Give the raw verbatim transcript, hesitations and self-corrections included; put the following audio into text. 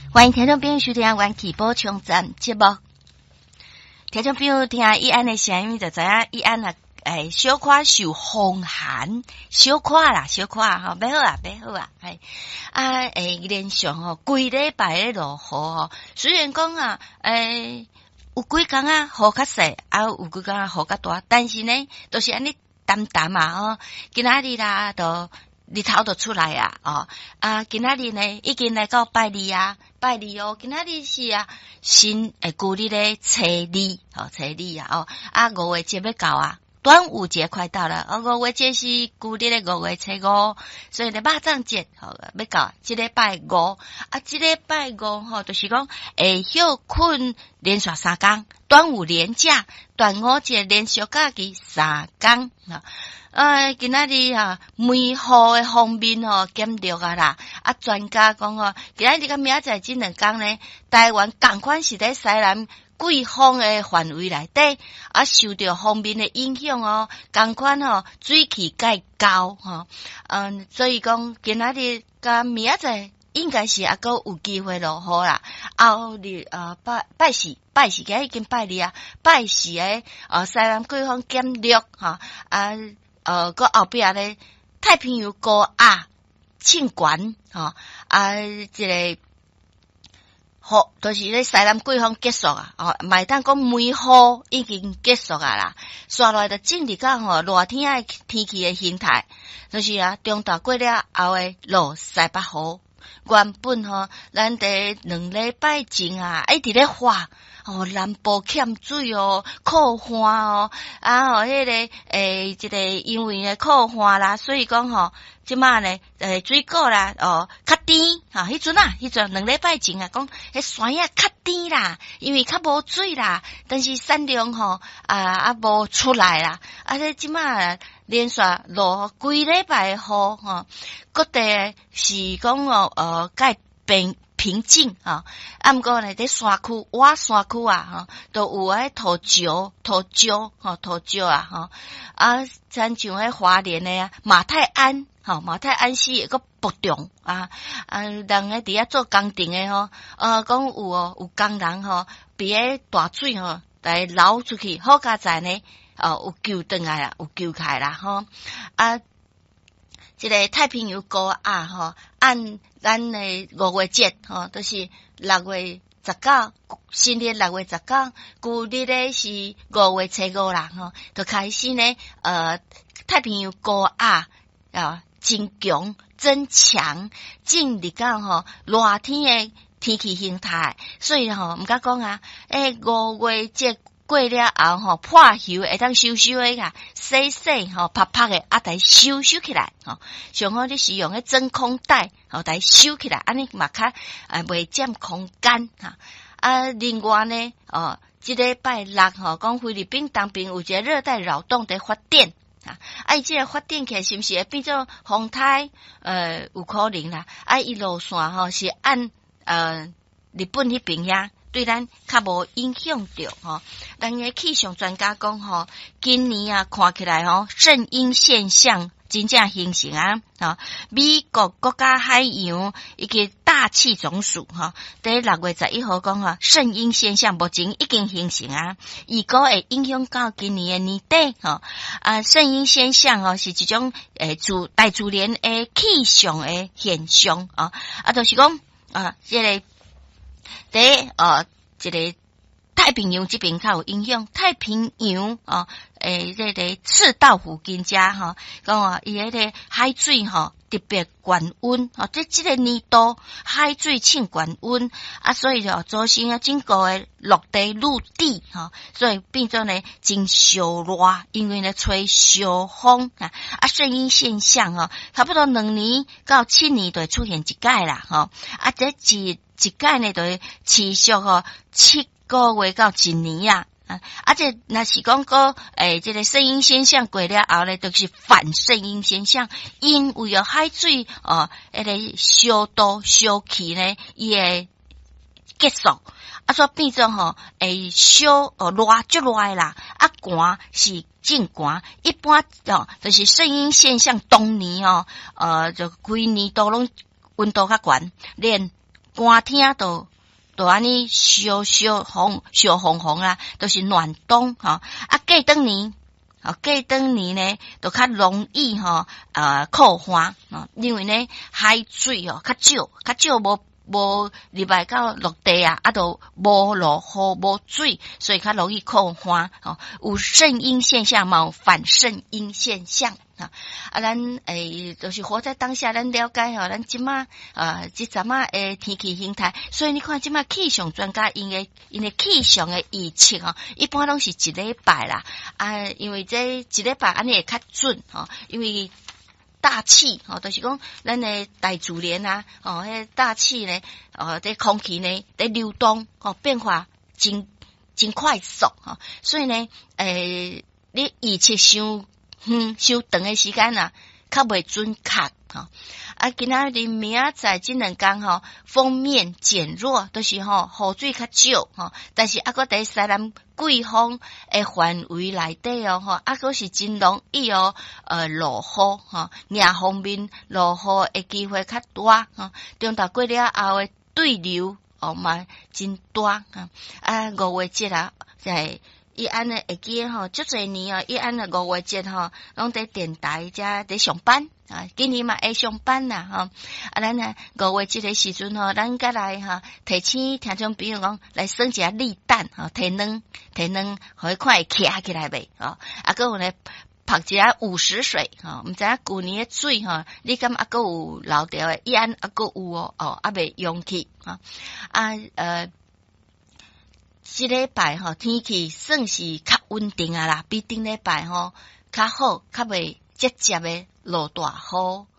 欢迎听众朋友收听阮气保冲站节目。听众朋友听伊安的声音，就知影伊安啊，诶，小可受风寒，小可啦，小可吼，袂好啊，袂好啊，系啊，诶，连续吼，规礼拜咧落雨吼，虽然讲啊，诶，有几工啊，雨较细，啊，有几工啊，雨较大，但是呢，都是安尼淡淡啊，吼，今仔日啦，都日头都出来啊，哦，啊，今仔日呢，已经来到拜二啊。拜二哦，今仔日是啊，新诶旧历咧初二，吼初二啊，哦，啊五月节要到啊，端午节快到了，啊五月节是旧历咧五月初五，所以咧肉粽节吼要到，即礼拜五，啊即礼拜五吼，就是讲会休困连续三工，端午连假，端午节连续假期三工啊。哎，今仔日啊，梅雨诶方面吼减弱啊啦，啊专家讲吼，今仔日甲明仔载即两工呢，台湾共款是在西南季风诶范围内底，啊受到方面诶影响哦，共款吼水气介高吼，嗯，所以讲今仔日甲明仔载应该是还佫有機會落雨啦。後日呃拜拜四拜四嘅已經拜二啊，拜四誒呃西南季風減弱哈啊。呃，個後壁咧，太平洋高壓清懸吼啊，即、這個好，就是咧西南季風結束啊，哦，賣當講梅雨已經結束啊啦，刷落來就正日講吼熱天誒天氣誒形態，就是啊，中晝過了後誒落西北雨，原本吼咱佇兩禮拜前啊，一直咧花。哦，南部欠水哦，酷旱哦，啊，哦，迄、那個誒，即、這個因為誒酷旱啦，所以講吼，即馬呢，誒，水果啦，哦，較甜，哈、哦，迄陣啊，迄陣兩禮拜前啊，講迄山野較甜啦，因為較無水啦，但是產量吼啊啊無出來啦，啊，即即馬連續落幾禮拜雨吼，各地是講哦，呃，改變。平靜啊，啊毋過呢啲山區，我山區啊，吼，都有迄土石、土石，吼，土石啊，吼，啊，親像迄花蓮誒啊，馬太鞍，吼，馬太鞍是一個博重啊，啊，人誒佇遐做工程誒吼，呃，講有哦，有工人吼，比迄大水吼來流出去，好佳在呢，哦，有救轉來啦，有救開啦，吼，啊。即個太平洋高壓吼，按咱誒五月節吼，都是六月十九，新曆六月十九，舊曆咧是五月初五啦吼，就開始呢，呃，太平洋高壓啊增強增強，正日講吼熱天誒天氣形態，所以吼毋甲講啊，誒五月節。過了後吼，破休會當收收誒個，洗洗吼，拍拍誒，啊，來收收起來吼。上好你是用迄真空袋吼，來收起來，安尼嘛較誒袂佔空間哈。啊，另外呢，哦，即禮拜六吼，講菲律賓當邊有一個熱帶擾動在發展啊，啊，伊即個發展起來是毋是會變做風颱？呃，有可能啦。啊，伊路線吼是按呃日本迄邊遐。對咱較無影響着吼，咱個氣象專家講吼，今年啊看起來吼，聖嬰現象真正形成啊！吼，美國國家海洋一個大氣總署吼，喺六月十一號講吼，聖嬰現象目前已經形成啊，預估會影響到今年嘅年底吼。啊，聖嬰現象吼是一種誒自大自然嘅氣象嘅現象啊，啊，就是講啊，即個。第呃，一個太平洋這邊較有影響，太平洋哦，誒，這個赤道附近遮吼，講啊，伊迄個海水吼特別懸溫，哦，即即個年度海水稱懸溫，啊，所以就造成啊整個誒陸地陸地吼，所以變做呢真燒熱，因為呢吹小風啊，啊，聖嬰現象吼，差不多兩年到七年就會出現一屆啦，吼，啊，這一一屆呢，就會持續吼七個月到一年啊，啊，啊，這若是講個誒，這個聖嬰現象過了後呢，就是反聖嬰現象，因為有海水哦，迄個燒度燒氣呢，伊會結束，啊，所以變做吼會燒哦熱足熱啦，啊寒是真寒，一般哦，就是聖嬰現象當年哦，呃，就規年都攏溫度較懸，連寒天都都安尼烧烧红烧红红啦，都是暖冬吼、哦。啊，过冬年，哦，过冬年呢，都较容易吼、哦，呃，酷寒哦，因为呢海水哦较少，较少无。无入来到陆地啊，啊，都无落雨无水，所以较容易酷寒哦。有圣婴现象嘛，有反圣婴现象啊。啊，咱诶，就是活在当下，咱了解吼，咱即马呃，即阵啊诶天气形态，所以你看即马气象专家因诶因诶气象诶预测吼，一般拢是一礼拜啦啊，因为这一礼拜安尼会较准吼，因为。大气哦，就是讲咱的大自然啊，哦，迄大气呢，哦，这空气呢在流动，哦，变化真真快速哈，所以呢，诶，你预测伤远、伤长的时间啊，较袂准确哈。啊，今仔日明仔载这两天吼，锋面减弱，都是吼雨水较少吼，但是啊个在西南季风诶范围内底哦，吼啊个是真容易哦，呃落雨吼，迎方面落雨诶机会较大吼，中昼过了后诶对流哦嘛真大啊，啊五月节啊，在。伊安尼会记吼，足侪年哦，伊安尼五月节吼，拢伫电台遮伫上班啊，今年嘛会上班啦吼。啊，咱啊五月节的时阵吼，咱甲来哈提醒听众朋友讲来耍一下立蛋吼，提卵提卵，互伊看会徛起来袂吼，啊，搁有咧拍一下午时水吼，毋知影旧年的水吼，你敢啊搁有留着诶？伊安啊搁有哦，哦，啊未用去啊啊呃。即礼拜吼天气算是较稳定啊啦，比顶礼拜吼较好，较袂直接的落大雨